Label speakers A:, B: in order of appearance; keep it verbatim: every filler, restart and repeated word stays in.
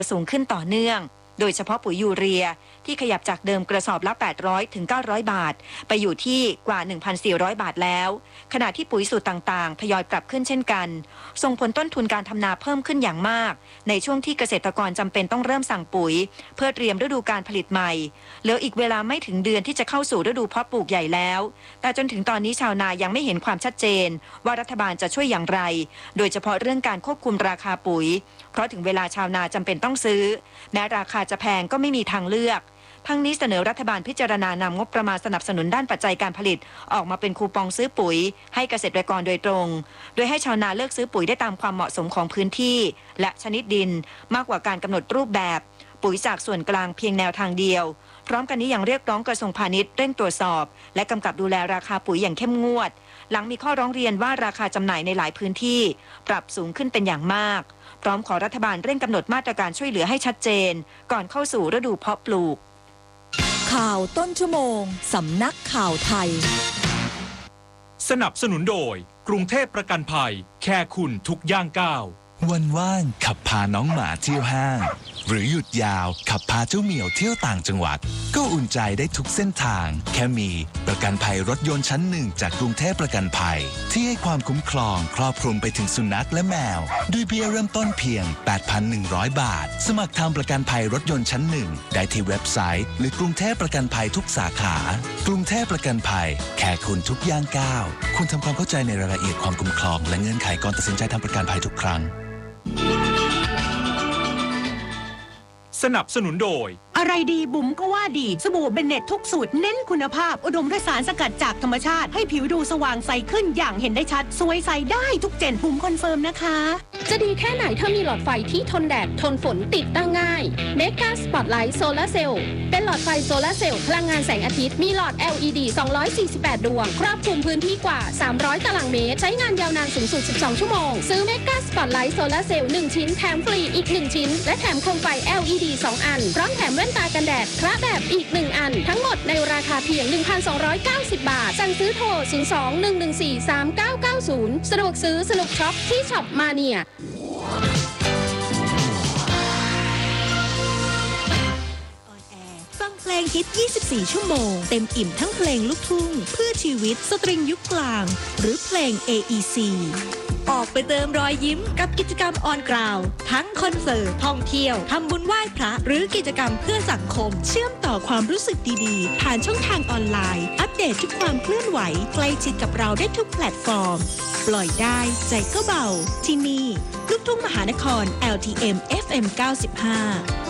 A: สูงขึ้นต่อเนื่องโดยเฉพาะปุ๋ยยูเรียที่ขยับจากเดิมกระสอบละแปดร้อยถึงเก้าร้อยบาทไปอยู่ที่กว่า หนึ่งพันสี่ร้อย บาทแล้วขณะที่ปุ๋ยสูตรต่างๆทยอยปรับขึ้นเช่นกันส่งผลต้นทุนการทำนาเพิ่มขึ้นอย่างมากในช่วงที่เกษตรกรจำเป็นต้องเริ่มสั่งปุ๋ยเพื่อเตรียมฤดูการผลิตใหม่เหลืออีกเวลาไม่ถึงเดือนที่จะเข้าสู่ฤดูเพาะปลูกใหญ่แล้วแต่จนถึงตอนนี้ชาวนายังไม่เห็นความชัดเจนว่ารัฐบาลจะช่วยอย่างไรโดยเฉพาะเรื่องการควบคุมราคาปุ๋ยเพราะถึงเวลาชาวนาจำเป็นต้องซื้อแม้ราคาจะแพงก็ไม่มีทางเลือกทั้งนี้เสนอรัฐบาลพิจารณานำงบประมาณสนับสนุนด้านปัจจัยการผลิตออกมาเป็นคูปองซื้อปุ๋ยให้เกษตรกรโดยตรงโดยให้ชาวนาเลือกซื้อปุ๋ยได้ตามความเหมาะสมของพื้นที่และชนิดดินมากกว่าการกำหนดรูปแบบปุ๋ยจากส่วนกลางเพียงแนวทางเดียวพร้อมกันนี้ยังเรียกร้องกระทรวงพาณิชย์เร่งตรวจสอบและกำกับดูแลราคาปุ๋ยอย่างเข้มงวดหลังมีข้อร้องเรียนว่าราคาจำหน่ายในหลายพื้นที่ปรับสูงขึ้นเป็นอย่างมากพร้อมขอรัฐบาลเร่งกำหนดมาตรการช่วยเหลือให้ชัดเจนก่อนเข้าสู่ฤดูเพาะปลูก
B: ข่าวต้นชั่วโมงสำนักข่าวไทย
C: สนับสนุนโดยกรุงเทพประกันภัยแค่คุณทุกย่างก้าว
D: วันว่างขับพาน้องหมาเที่ยวห้างหรือหยุดยาวขับพาเจ้าเหมียวเที่ยวต่างจังหวัดก็อุ่นใจได้ทุกเส้นทางแค่มีประกันภัยรถยนต์ชั้นหนึ่งจากกรุงเทพประกันภัยที่ให้ความคุ้มครองครอบคลุมไปถึงสุนัขและแมวด้วยเบี้ยเริ่มต้นเพียง แปดพันหนึ่งร้อย บาทสมัครทำประกันภัยรถยนต์ชั้นหนึ่งได้ที่เว็บไซต์หรือกรุงเทพประกันภัยทุกสาขากรุงเทพประกันภัยแค่คุณทุกย่างก้าวคุณทำความเข้าใจในรายละเอียดความคุ้มครองและเงื่อนไขก่อนตัดสินใจทำประกันภัยทุกครั้ง
C: สนับสนุนโดย
E: อะไรดีบุ๋มก็ว่าดีสบู่เบนเน็ตทุกสูตรเน้นคุณภาพอุดมด้วยสารสกัดจากธรรมชาติให้ผิวดูสว่างใสขึ้นอย่างเห็นได้ชัดสวยใสได้ทุกเจนบุ๋มคอนเฟิร์มนะคะ
F: จะดีแค่ไหนถ้ามีหลอดไฟที่ทนแดดทนฝนติดตั้งง่ายเมกาสปอตไลท์โซลาร์เซลล์เป็นหลอดไฟโซลาร์เซลล์พลังงานแสงอาทิตย์มีหลอด แอล อี ดี สองร้อยสี่สิบแปดดวงครอบคลุมพื้นที่กว่าสามร้อยตารางเมตรใช้งานยาวนานสูงสุดสิบสองชั่วโมงซื้อเมกาสปอตไลท์โซลาร์เซลล์หนึ่งชิ้นแถมฟรีอีกหนึ่งชิ้นและแถมโคมไฟ แอล อี ดี สองอันพร้อมแถมแว่นตากันแดดพระแบบอีกหนึ่งอันทั้งหมดในราคาเพียง หนึ่งพันสองร้อยเก้าสิบ บาทสั่งซื้อโทรศูนย์ สอง หนึ่ง หนึ่ง สี่ สาม เก้า เก้า ศูนย์สะดวกซื้อสนุกช็อปที่ช็อปมาเนีย
B: ฟังเพลงฮิตยี่สิบสี่ชั่วโมงเต็มอิ่มทั้งเพลงลูกทุ่งเพื่อชีวิตสตริงยุคกลางหรือเพลง เอ อี ซี ออกไปเติมรอยยิ้มกับกิจกรรมออนกราวทั้งคอนเสิร์ตท่องเที่ยวทำบุญไหว้พระหรือกิจกรรมเพื่อสังคมเชื่อมต่อความรู้สึกดีๆผ่านช่องทางออนไลน์อัปเดตทุกความเคลื่อนไหวใกล้ชิดกับเราได้ทุกแพลตฟอร์มปล่อยได้ใจก็เบาที่นี่ลูกทุ่งมหานคร แอล ที เอ็ม เอฟ เอ็ม เก้าสิบห้า